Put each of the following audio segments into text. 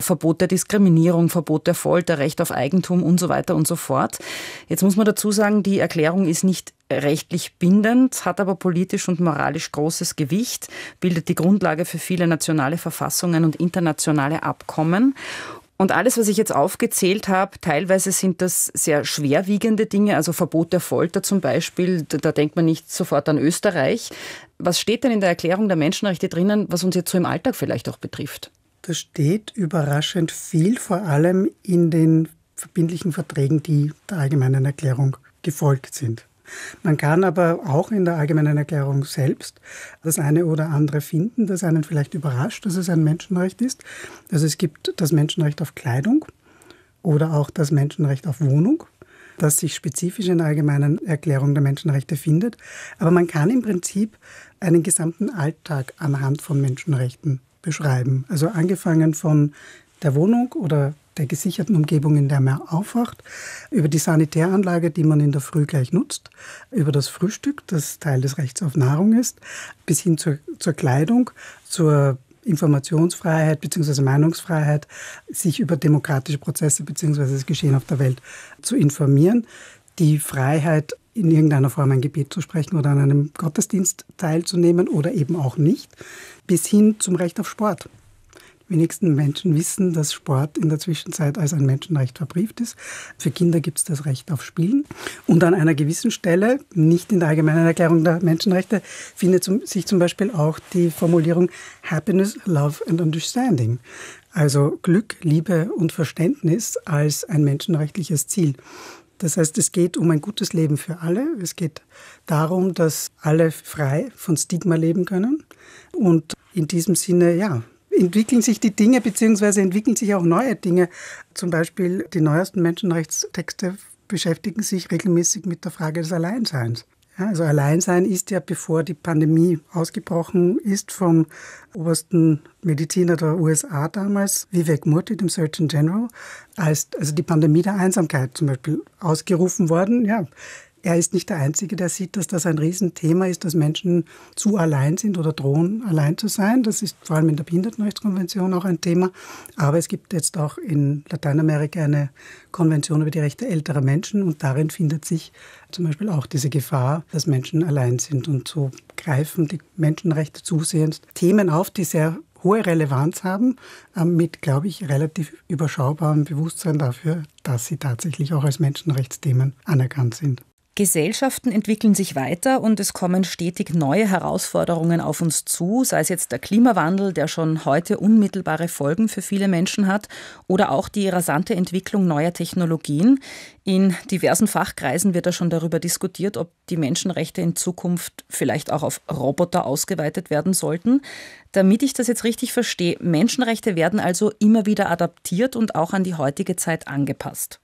Verbot der Diskriminierung, Verbot der Folter, Recht auf Eigentum und so weiter und so fort. Jetzt muss man dazu sagen, die Erklärung ist nicht rechtlich bindend, hat aber politisch und moralisch großes Gewicht, bildet die Grundlage für viele nationale Verfassungen und internationale Abkommen. Und alles, was ich jetzt aufgezählt habe, teilweise sind das sehr schwerwiegende Dinge, also Verbot der Folter zum Beispiel, da denkt man nicht sofort an Österreich. Was steht denn in der Erklärung der Menschenrechte drinnen, was uns jetzt so im Alltag vielleicht auch betrifft? Da steht überraschend viel, vor allem in den verbindlichen Verträgen, die der Allgemeinen Erklärung gefolgt sind. Man kann aber auch in der Allgemeinen Erklärung selbst das eine oder andere finden, das einen vielleicht überrascht, dass es ein Menschenrecht ist. Also es gibt das Menschenrecht auf Kleidung oder auch das Menschenrecht auf Wohnung, das sich spezifisch in der Allgemeinen Erklärung der Menschenrechte findet. Aber man kann im Prinzip einen gesamten Alltag anhand von Menschenrechten beschreiben. Also angefangen von der Wohnung oder der gesicherten Umgebung, in der man aufwacht, über die Sanitäranlage, die man in der Früh gleich nutzt, über das Frühstück, das Teil des Rechts auf Nahrung ist, bis hin zur Kleidung, zur Informationsfreiheit bzw. Meinungsfreiheit, sich über demokratische Prozesse bzw. das Geschehen auf der Welt zu informieren, die Freiheit, in irgendeiner Form ein Gebet zu sprechen oder an einem Gottesdienst teilzunehmen oder eben auch nicht, bis hin zum Recht auf Sport. Die wenigsten Menschen wissen, dass Sport in der Zwischenzeit als ein Menschenrecht verbrieft ist. Für Kinder gibt es das Recht auf Spielen. Und an einer gewissen Stelle, nicht in der Allgemeinen Erklärung der Menschenrechte, findet sich zum Beispiel auch die Formulierung Happiness, Love and Understanding. Also Glück, Liebe und Verständnis als ein menschenrechtliches Ziel. Das heißt, es geht um ein gutes Leben für alle. Es geht darum, dass alle frei von Stigma leben können. Und in diesem Sinne, ja, entwickeln sich die Dinge, beziehungsweise entwickeln sich auch neue Dinge. Zum Beispiel die neuesten Menschenrechtstexte beschäftigen sich regelmäßig mit der Frage des Alleinseins. Ja, also Alleinsein ist ja, bevor die Pandemie ausgebrochen ist, vom obersten Mediziner der USA damals, Vivek Murthy, dem Surgeon General, als also die Pandemie der Einsamkeit zum Beispiel ausgerufen worden. Ja, er ist nicht der Einzige, der sieht, dass das ein Riesenthema ist, dass Menschen zu allein sind oder drohen, allein zu sein. Das ist vor allem in der Behindertenrechtskonvention auch ein Thema. Aber es gibt jetzt auch in Lateinamerika eine Konvention über die Rechte älterer Menschen und darin findet sich zum Beispiel auch diese Gefahr, dass Menschen allein sind. Und so greifen die Menschenrechte zusehends Themen auf, die sehr hohe Relevanz haben, mit, glaube ich, relativ überschaubarem Bewusstsein dafür, dass sie tatsächlich auch als Menschenrechtsthemen anerkannt sind. Gesellschaften entwickeln sich weiter und es kommen stetig neue Herausforderungen auf uns zu, sei es jetzt der Klimawandel, der schon heute unmittelbare Folgen für viele Menschen hat, oder auch die rasante Entwicklung neuer Technologien. In diversen Fachkreisen wird da schon darüber diskutiert, ob die Menschenrechte in Zukunft vielleicht auch auf Roboter ausgeweitet werden sollten. Damit ich das jetzt richtig verstehe, Menschenrechte werden also immer wieder adaptiert und auch an die heutige Zeit angepasst.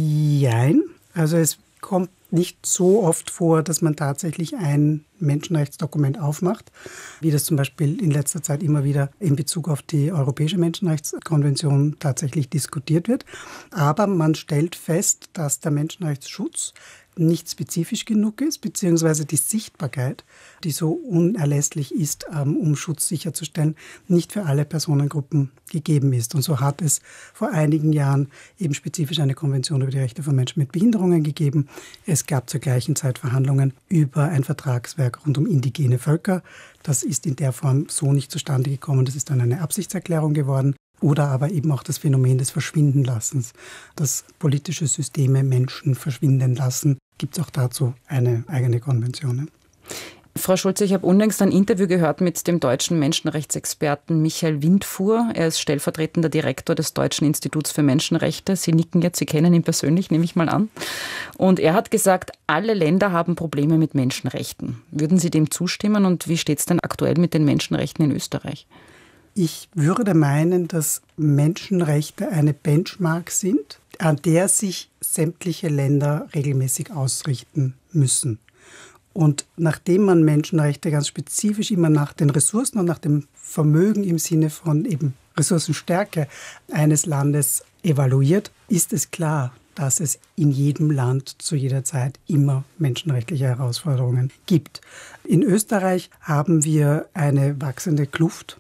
Jein, also es kommt nicht so oft vor, dass man tatsächlich ein Menschenrechtsdokument aufmacht, wie das zum Beispiel in letzter Zeit immer wieder in Bezug auf die Europäische Menschenrechtskonvention tatsächlich diskutiert wird. Aber man stellt fest, dass der Menschenrechtsschutz nicht spezifisch genug ist, beziehungsweise die Sichtbarkeit, die so unerlässlich ist, um Schutz sicherzustellen, nicht für alle Personengruppen gegeben ist. Und so hat es vor einigen Jahren eben spezifisch eine Konvention über die Rechte von Menschen mit Behinderungen gegeben. Es gab zur gleichen Zeit Verhandlungen über ein Vertragswerk rund um indigene Völker. Das ist in der Form so nicht zustande gekommen. Das ist dann eine Absichtserklärung geworden. Oder aber eben auch das Phänomen des Verschwindenlassens, dass politische Systeme Menschen verschwinden lassen. Gibt es auch dazu eine eigene Konvention. Frau Schulze, ich habe unlängst ein Interview gehört mit dem deutschen Menschenrechtsexperten Michael Windfuhr. Er ist stellvertretender Direktor des Deutschen Instituts für Menschenrechte. Sie nicken jetzt, Sie kennen ihn persönlich, nehme ich mal an. Und er hat gesagt, alle Länder haben Probleme mit Menschenrechten. Würden Sie dem zustimmen und wie steht es denn aktuell mit den Menschenrechten in Österreich? Ich würde meinen, dass Menschenrechte eine Benchmark sind, an der sich sämtliche Länder regelmäßig ausrichten müssen. Und nachdem man Menschenrechte ganz spezifisch immer nach den Ressourcen und nach dem Vermögen im Sinne von eben Ressourcenstärke eines Landes evaluiert, ist es klar, dass es in jedem Land zu jeder Zeit immer menschenrechtliche Herausforderungen gibt. In Österreich haben wir eine wachsende Kluft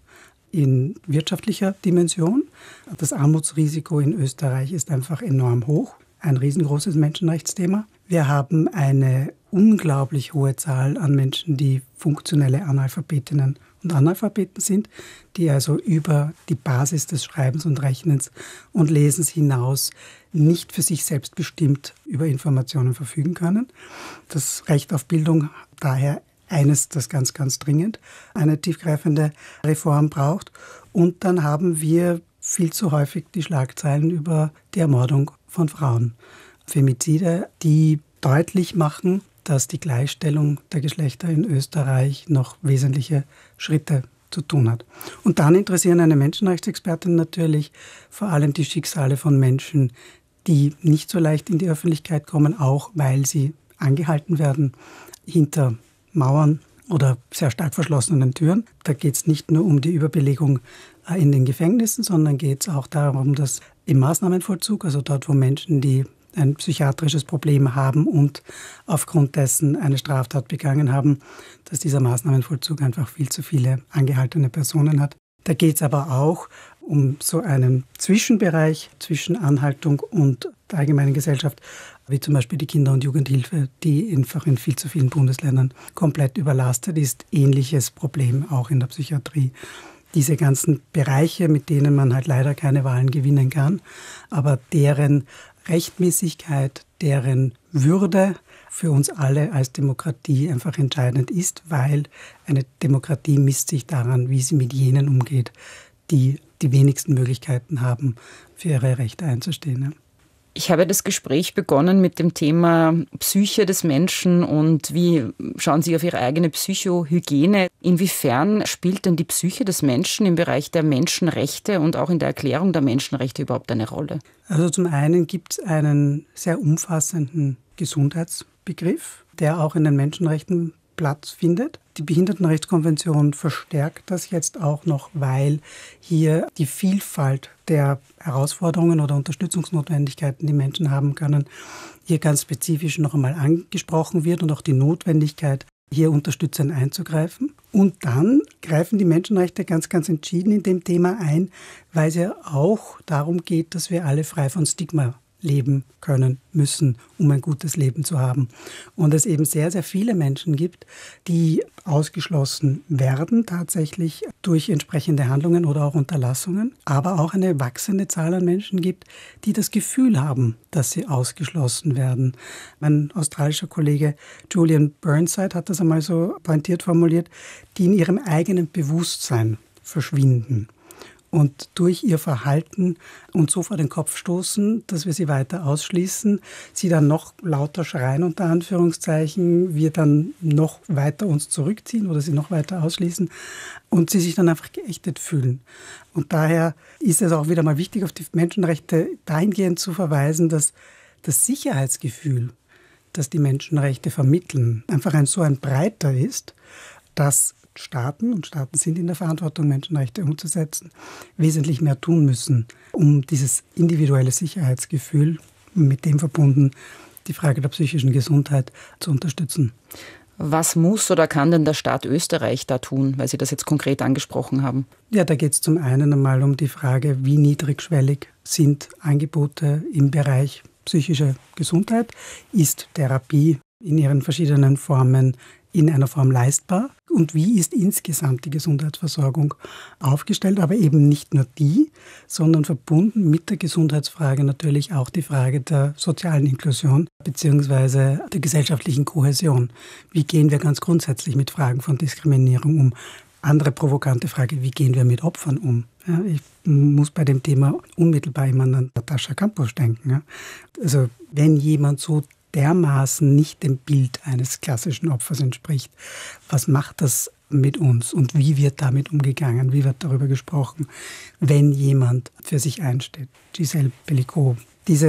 in wirtschaftlicher Dimension. Das Armutsrisiko in Österreich ist einfach enorm hoch. Ein riesengroßes Menschenrechtsthema. Wir haben eine unglaublich hohe Zahl an Menschen, die funktionelle Analphabetinnen und Analphabeten sind, die also über die Basis des Schreibens und Rechnens und Lesens hinaus nicht für sich selbst bestimmt über Informationen verfügen können. Das Recht auf Bildung daher eines, das ganz, ganz dringend eine tiefgreifende Reform braucht. Und dann haben wir viel zu häufig die Schlagzeilen über die Ermordung von Frauen. Femizide, die deutlich machen, dass die Gleichstellung der Geschlechter in Österreich noch wesentliche Schritte zu tun hat. Und dann interessieren eine Menschenrechtsexpertin natürlich vor allem die Schicksale von Menschen, die nicht so leicht in die Öffentlichkeit kommen, auch weil sie angehalten werden hinter Mauern oder sehr stark verschlossenen Türen. Da geht es nicht nur um die Überbelegung in den Gefängnissen, sondern geht es auch darum, dass im Maßnahmenvollzug, also dort, wo Menschen, die ein psychiatrisches Problem haben und aufgrund dessen eine Straftat begangen haben, dass dieser Maßnahmenvollzug einfach viel zu viele angehaltene Personen hat. Da geht es aber auch um so einen Zwischenbereich zwischen Anhaltung und der allgemeinen Gesellschaft, wie zum Beispiel die Kinder- und Jugendhilfe, die einfach in viel zu vielen Bundesländern komplett überlastet ist. Ähnliches Problem auch in der Psychiatrie. Diese ganzen Bereiche, mit denen man halt leider keine Wahlen gewinnen kann, aber deren Rechtmäßigkeit, deren Würde für uns alle als Demokratie einfach entscheidend ist, weil eine Demokratie misst sich daran, wie sie mit jenen umgeht, die die wenigsten Möglichkeiten haben, für ihre Rechte einzustehen. Ich habe das Gespräch begonnen mit dem Thema Psyche des Menschen und wie schauen Sie auf Ihre eigene Psychohygiene. Inwiefern spielt denn die Psyche des Menschen im Bereich der Menschenrechte und auch in der Erklärung der Menschenrechte überhaupt eine Rolle? Also zum einen gibt es einen sehr umfassenden Gesundheitsbegriff, der auch in den Menschenrechten Platz findet. Die Behindertenrechtskonvention verstärkt das jetzt auch noch, weil hier die Vielfalt der Herausforderungen oder Unterstützungsnotwendigkeiten, die Menschen haben können, hier ganz spezifisch noch einmal angesprochen wird und auch die Notwendigkeit, hier unterstützend einzugreifen. Und dann greifen die Menschenrechte ganz, ganz entschieden in dem Thema ein, weil es ja auch darum geht, dass wir alle frei von Stigma leben können, müssen, um ein gutes Leben zu haben. Und es eben sehr, sehr viele Menschen gibt, die ausgeschlossen werden, tatsächlich durch entsprechende Handlungen oder auch Unterlassungen, aber auch eine wachsende Zahl an Menschen gibt, die das Gefühl haben, dass sie ausgeschlossen werden. Mein australischer Kollege Julian Burnside hat das einmal so pointiert formuliert, die in ihrem eigenen Bewusstsein verschwinden und durch ihr Verhalten uns so vor den Kopf stoßen, dass wir sie weiter ausschließen, sie dann noch lauter schreien, unter Anführungszeichen, wir dann noch weiter uns zurückziehen oder sie noch weiter ausschließen und sie sich dann einfach geächtet fühlen. Und daher ist es auch wieder mal wichtig, auf die Menschenrechte dahingehend zu verweisen, dass das Sicherheitsgefühl, das die Menschenrechte vermitteln, einfach so ein breiter ist, dass Staaten, und Staaten sind in der Verantwortung, Menschenrechte umzusetzen, wesentlich mehr tun müssen, um dieses individuelle Sicherheitsgefühl, mit dem verbunden die Frage der psychischen Gesundheit, zu unterstützen. Was muss oder kann denn der Staat Österreich da tun, weil Sie das jetzt konkret angesprochen haben? Ja, da geht es zum einen einmal um die Frage, wie niedrigschwellig sind Angebote im Bereich psychische Gesundheit? Ist Therapie in ihren verschiedenen Formen in einer Form leistbar? Und wie ist insgesamt die Gesundheitsversorgung aufgestellt? Aber eben nicht nur die, sondern verbunden mit der Gesundheitsfrage natürlich auch die Frage der sozialen Inklusion bzw. der gesellschaftlichen Kohäsion. Wie gehen wir ganz grundsätzlich mit Fragen von Diskriminierung um? Andere provokante Frage, wie gehen wir mit Opfern um? Ja, ich muss bei dem Thema unmittelbar immer an Natascha Kampusch denken. Ja. Also wenn jemand so dermaßen nicht dem Bild eines klassischen Opfers entspricht, was macht das mit uns und wie wird damit umgegangen, wie wird darüber gesprochen, wenn jemand für sich einsteht? Giselle Pellicot,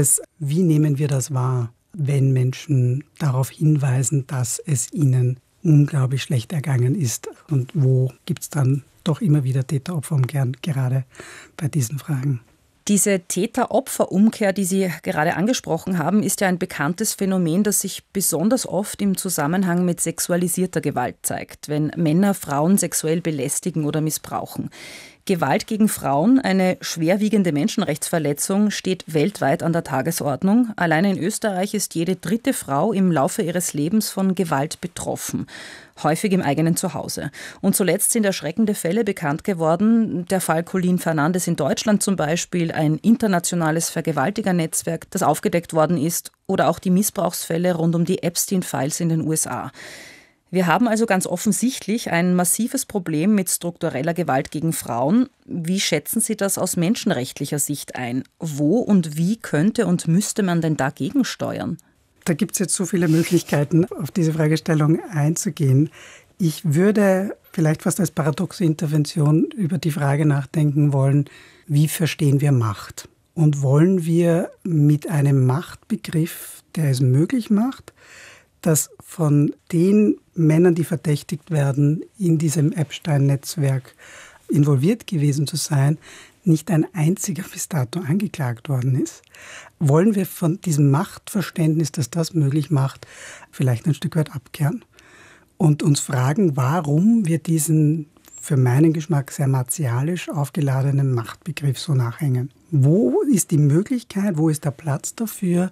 wie nehmen wir das wahr, wenn Menschen darauf hinweisen, dass es ihnen unglaublich schlecht ergangen ist und wo gibt es dann doch immer wieder Täter-Opfer-Umkehr, gerade bei diesen Fragen. Diese Täter-Opfer-Umkehr, die Sie gerade angesprochen haben, ist ja ein bekanntes Phänomen, das sich besonders oft im Zusammenhang mit sexualisierter Gewalt zeigt, wenn Männer Frauen sexuell belästigen oder missbrauchen. Gewalt gegen Frauen, eine schwerwiegende Menschenrechtsverletzung, steht weltweit an der Tagesordnung. Allein in Österreich ist jede 3. Frau im Laufe ihres Lebens von Gewalt betroffen, häufig im eigenen Zuhause. Und zuletzt sind erschreckende Fälle bekannt geworden. Der Fall Colleen Fernandes in Deutschland zum Beispiel, ein internationales Vergewaltigernetzwerk, das aufgedeckt worden ist, oder auch die Missbrauchsfälle rund um die Epstein-Files in den USA. Wir haben also ganz offensichtlich ein massives Problem mit struktureller Gewalt gegen Frauen. Wie schätzen Sie das aus menschenrechtlicher Sicht ein? Wo und wie könnte und müsste man denn dagegen steuern? Da gibt es jetzt so viele Möglichkeiten, auf diese Fragestellung einzugehen. Ich würde vielleicht fast als paradoxe Intervention über die Frage nachdenken wollen, wie verstehen wir Macht? Und wollen wir mit einem Machtbegriff, der es möglich macht, dass von den Männern, die verdächtigt werden, in diesem Epstein-Netzwerk involviert gewesen zu sein, nicht ein einziger bis dato angeklagt worden ist? Wollen wir von diesem Machtverständnis, das das möglich macht, vielleicht ein Stück weit abkehren und uns fragen, warum wir diesen für meinen Geschmack sehr martialisch aufgeladenen Machtbegriff so nachhängen? Wo ist die Möglichkeit, wo ist der Platz dafür,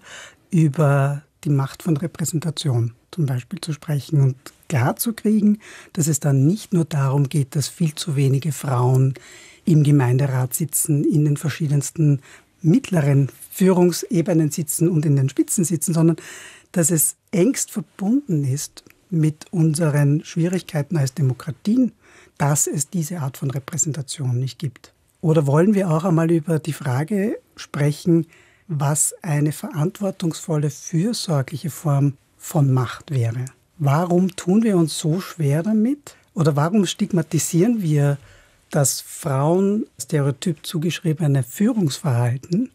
über die Macht von Repräsentation zum Beispiel zu sprechen und klar zu kriegen, dass es dann nicht nur darum geht, dass viel zu wenige Frauen im Gemeinderat sitzen, in den verschiedensten mittleren Führungsebenen sitzen und in den Spitzen sitzen, sondern dass es engst verbunden ist mit unseren Schwierigkeiten als Demokratien, dass es diese Art von Repräsentation nicht gibt. Oder wollen wir auch einmal über die Frage sprechen, was eine verantwortungsvolle, fürsorgliche Form von Macht wäre? Warum tun wir uns so schwer damit? Oder warum stigmatisieren wir das Frauen stereotyp zugeschriebene Führungsverhalten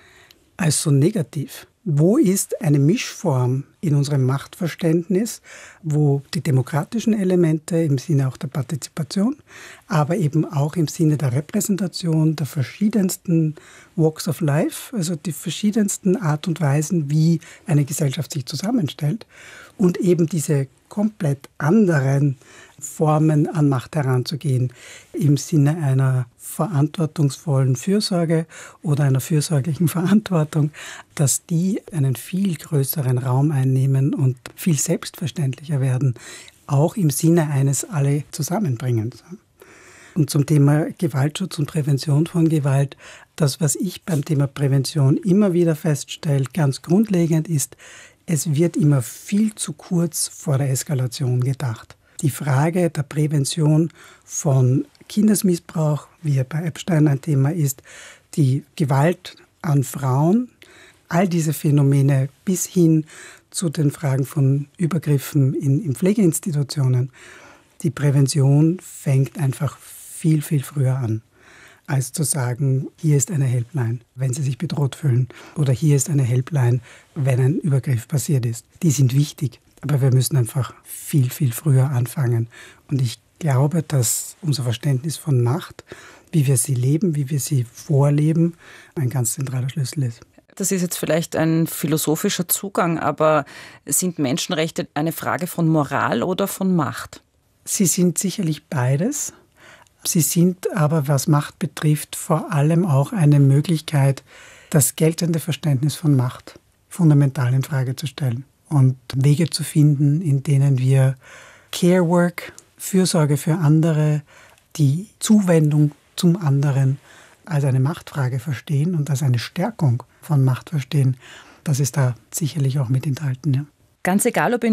als so negativ? Wo ist eine Mischform in unserem Machtverständnis, wo die demokratischen Elemente im Sinne auch der Partizipation, aber eben auch im Sinne der Repräsentation der verschiedensten Walks of Life, also die verschiedensten Art und Weisen, wie eine Gesellschaft sich zusammenstellt, und eben diese komplett anderen Formen an Macht heranzugehen im Sinne einer verantwortungsvollen Fürsorge oder einer fürsorglichen Verantwortung, dass die einen viel größeren Raum einnehmen und viel selbstverständlicher werden, auch im Sinne eines alle Zusammenbringens. Und zum Thema Gewaltschutz und Prävention von Gewalt, das, was ich beim Thema Prävention immer wieder feststelle, ganz grundlegend ist, es wird immer viel zu kurz vor der Eskalation gedacht. Die Frage der Prävention von Kindesmissbrauch, wie er bei Epstein ein Thema ist, die Gewalt an Frauen, all diese Phänomene bis hin zu den Fragen von Übergriffen in Pflegeinstitutionen. Die Prävention fängt einfach viel, viel früher an, als zu sagen, hier ist eine Helpline, wenn Sie sich bedroht fühlen, oder hier ist eine Helpline, wenn ein Übergriff passiert ist. Die sind wichtig, aber wir müssen einfach viel, viel früher anfangen. Und ich glaube, dass unser Verständnis von Macht, wie wir sie leben, wie wir sie vorleben, ein ganz zentraler Schlüssel ist. Das ist jetzt vielleicht ein philosophischer Zugang, aber sind Menschenrechte eine Frage von Moral oder von Macht? Sie sind sicherlich beides. Sie sind aber, was Macht betrifft, vor allem auch eine Möglichkeit, das geltende Verständnis von Macht fundamental in Frage zu stellen und Wege zu finden, in denen wir Care Work, Fürsorge für andere, die Zuwendung zum anderen als eine Machtfrage verstehen und als eine Stärkung von Macht verstehen. Das ist da sicherlich auch mit enthalten. Ja. Ganz egal, ob in